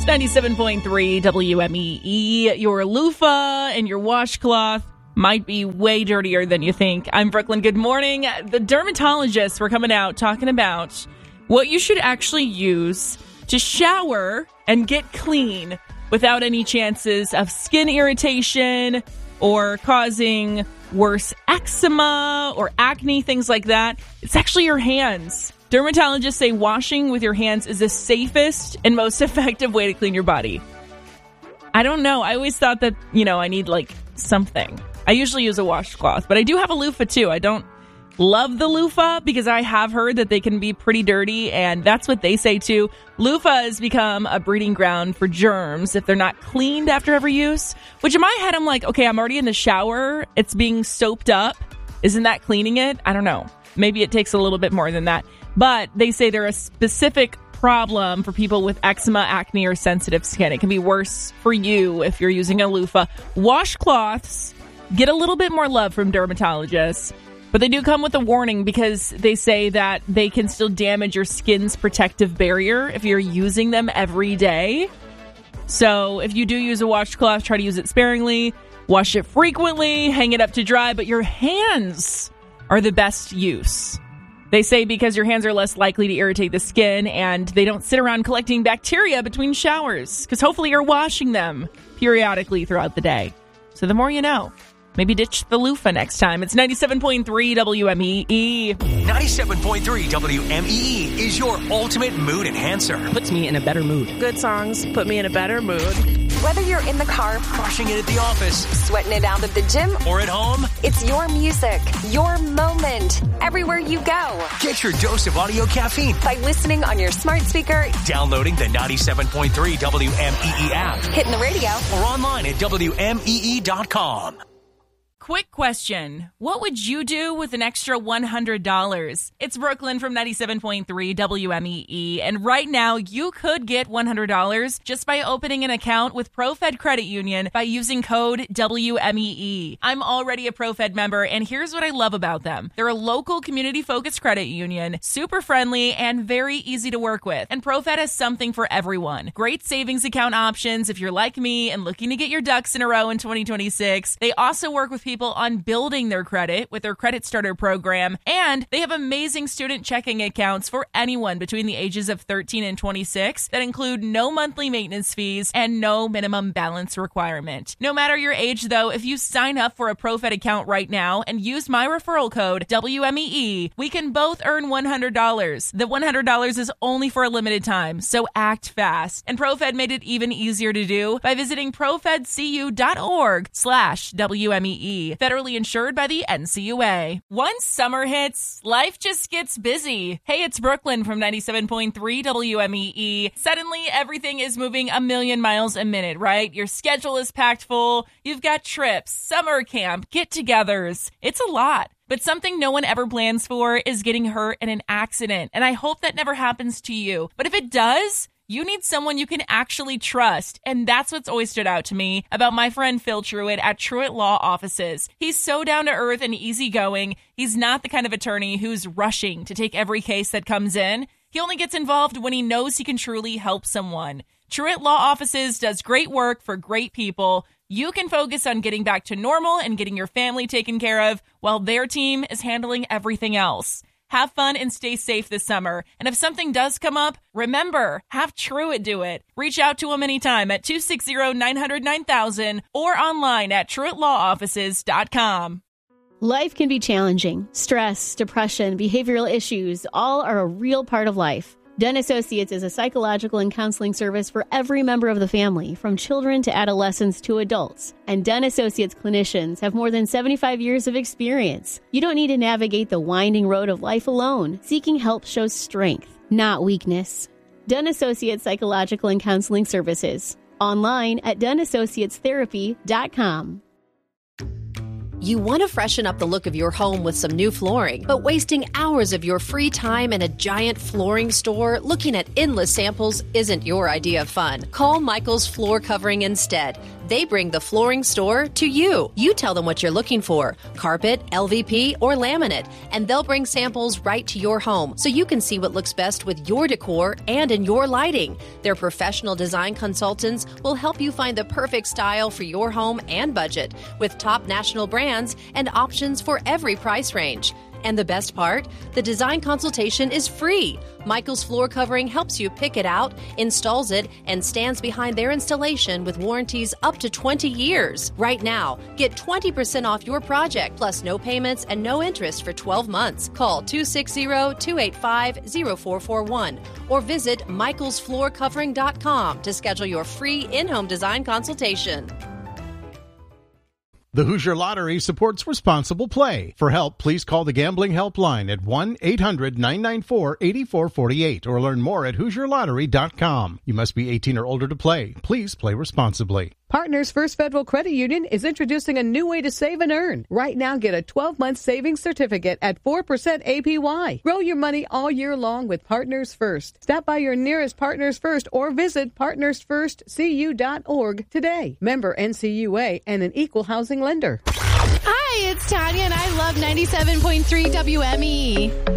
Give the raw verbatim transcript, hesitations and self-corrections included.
It's ninety-seven point three W M E E. Your loofah and your washcloth might be way dirtier than you think. I'm Brooklyn. Good morning. The dermatologists were coming out talking about what you should actually use to shower and get clean without any chances of skin irritation or causing worse eczema or acne, things like that. It's actually your hands. Dermatologists say washing with your hands is the safest and most effective way to clean your body. I don't know. I always thought that, you know, I need like something. I usually use a washcloth, but I do have a loofah too. I don't love the loofah because I have heard that they can be pretty dirty, and that's what they say too. Loofahs become a breeding ground for germs if they're not cleaned after every use, which in my head, I'm like, okay, I'm already in the shower. It's being soaped up. Isn't that cleaning it? I don't know. Maybe it takes a little bit more than that. But they say they're a specific problem for people with eczema, acne, or sensitive skin. It can be worse for you if you're using a loofah. Washcloths get a little bit more love from dermatologists, but they do come with a warning because they say that they can still damage your skin's protective barrier if you're using them every day. So if you do use a washcloth, try to use it sparingly, wash it frequently, hang it up to dry, but your hands are the best use. They say because your hands are less likely to irritate the skin and they don't sit around collecting bacteria between showers because hopefully you're washing them periodically throughout the day. So the more you know. Maybe ditch the loofah next time. It's ninety-seven point three W M E E. ninety-seven point three W M E E is your ultimate mood enhancer. Puts me in a better mood. Good songs put me in a better mood. Whether you're in the car, Crushing it at the office, sweating it out at the gym, or at home, it's your music, your moment, everywhere you go. get your dose of audio caffeine By listening on your smart speaker, downloading the ninety-seven point three W M E E app hitting the radio. or online at W M E E dot com. Quick question. What would you do with an extra one hundred dollars? It's Brooklyn from ninety-seven point three W M E E, and right now you could get one hundred dollars just by opening an account with ProFed Credit Union by using code W M E E. I'm already a ProFed member, and here's what I love about them. They're a local community-focused credit union, super friendly, and very easy to work with. And ProFed has something for everyone. Great savings account options if you're like me and looking to get your ducks in a row in twenty twenty-six. They also work with people people on building their credit with their Credit Starter program, and they have amazing student checking accounts for anyone between the ages of thirteen and twenty-six that include no monthly maintenance fees and no minimum balance requirement. No matter your age, though, if you sign up for a ProFed account right now and use my referral code W M E E, we can both earn one hundred dollars. The one hundred dollars is only for a limited time, so act fast. And ProFed made it even easier to do by visiting profedcu.org slash WMEE. Federally insured by the N C U A. Once summer hits, life just gets busy. Hey, it's Brooklyn from ninety-seven point three W M E E. Suddenly, everything is moving a million miles a minute, right? Your schedule is packed full. You've got trips, summer camp, get-togethers. It's a lot. But something no one ever plans for is getting hurt in an accident, and I hope that never happens to you. But if it does, you need someone you can actually trust, and that's what's always stood out to me about my friend Phil Truitt at Truitt Law Offices. He's so down to earth and easygoing. He's not the kind of attorney who's rushing to take every case that comes in. He only gets involved when he knows he can truly help someone. Truitt Law Offices does great work for great people. You can focus on getting back to normal and getting your family taken care of while their team is handling everything else. Have fun and stay safe this summer. And if something does come up, remember, have Truitt do it. Reach out to him anytime at two six zero, nine zero zero, nine thousand or online at truitt law offices dot com. Life can be challenging. Stress, depression, behavioral issues, all are a real part of life. Den Associates is a psychological and counseling service for every member of the family, from children to adolescents to adults. And Den Associates clinicians have more than seventy-five years of experience. You don't need to navigate the winding road of life alone. Seeking help shows strength, not weakness. Den Associates Psychological and Counseling Services. Online at den associates therapy dot com. You want to freshen up the look of your home with some new flooring, but wasting hours of your free time in a giant flooring store looking at endless samples isn't your idea of fun. Call Michael's Floor Covering instead. They bring the flooring store to you. You tell them what you're looking for, carpet, L V P, or laminate, and they'll bring samples right to your home so you can see what looks best with your decor and in your lighting. Their professional design consultants will help you find the perfect style for your home and budget with top national brands and options for every price range. And the best part? The design consultation is free. Michael's Floor Covering helps you pick it out, installs it, and stands behind their installation with warranties up to twenty years. Right now, get twenty percent off your project, plus no payments and no interest for twelve months. Call two six zero, two eight five, zero four four one or visit michaels floor covering dot com to schedule your free in-home design consultation. The Hoosier Lottery supports responsible play. For help, please call the Gambling Helpline at one eight hundred nine nine four eight four four eight or learn more at hoosier lottery dot com. You must be eighteen or older to play. Please play responsibly. Partners First Federal Credit Union is introducing a new way to save and earn. Right now, get a twelve-month savings certificate at four percent A P Y. Grow your money all year long with Partners First. Stop by your nearest Partners First or visit partners first c u dot org today. Member N C U A and an equal housing lender. Hi, it's Tanya, and I love ninety-seven point three W M E.